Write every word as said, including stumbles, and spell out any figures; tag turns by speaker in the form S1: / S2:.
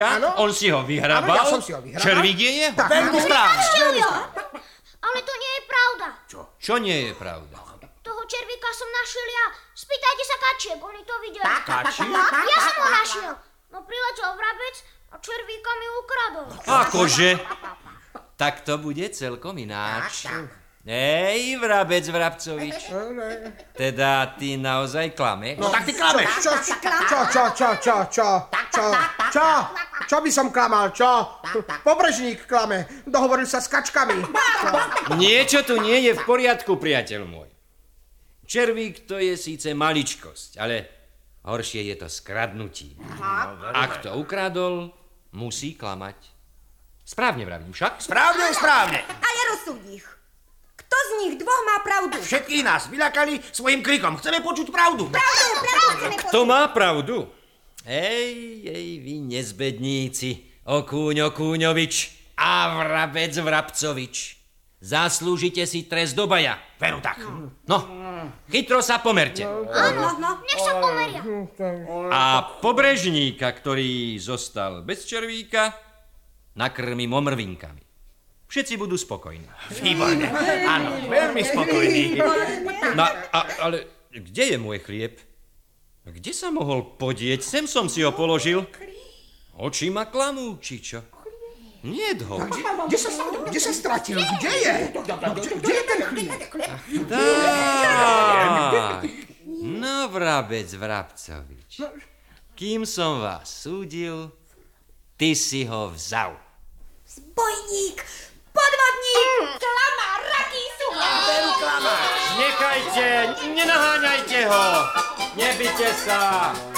S1: Áno.
S2: On si ho vyhrabal.
S1: Áno, ja som si ho vyhrabal.
S2: Červík je jeho.
S1: Tak, veľmi správne.
S3: Ale to nie je pravda.
S2: Čo? Čo nie je pravda?
S3: Toho červíka som našiel ja. Spýtajte sa kačiek, oni to videli.
S2: Kačiek?
S3: Ja som ho našiel. No priletel vrabec a červíka mi ukradol.
S2: Akože? Tak to bude celkom ináč. Hej, vrabec Vrabcovič. Teda ty naozaj klameš?
S1: No tak ty klameš. Čo, čo, čo, čo, čo, čo, čo, čo, čo, čo by som klamal, čo? Pobrežník klame, dohovoril sa s kačkami.
S2: Niečo tu nie je v poriadku, priateľ môj. Červík to je síce maličkosť, ale horšie je to skradnutím. Ak to ukradol, musí klamať. Správne vravím však?
S4: Správne, správne.
S5: A ja rozsúď ich. Kto z nich dvoch má pravdu?
S4: Všetkých nás vyľakali svojim krikom. Chceme počuť pravdu.
S5: Pravdu, pravdu chceme počuť.
S2: Kto má pravdu? Ej, ej, vy nezbedníci, Okúň Okúňovič a Vrabec Vrabcovič. Zaslúžite si trest do baja.
S4: Veru tak.
S2: No, chytro sa pomerte.
S3: Áno, nech sa pomeria.
S2: A pobrežníka, ktorý zostal bez červíka, nakrmím omrvinkami. Všetci budú spokojní.
S4: Výborne. Áno, veľmi spokojní.
S2: No, a, ale kde je môj chlieb? Kde sa mohol podieť? Sem som si ho položil. Oči ma klamú, či čo? Niet ho.
S1: Kde sa, kde sa stratil? Kde je? No, kde, kde je ten chlieb?
S2: Tak. No, Vrabec Vrabcovič. Kým som vás súdil, ty si ho vzal.
S5: Zbojník, podvodník, klamár, raký suchár.
S2: Nechajte, nenaháňajte ho. Nebite sa.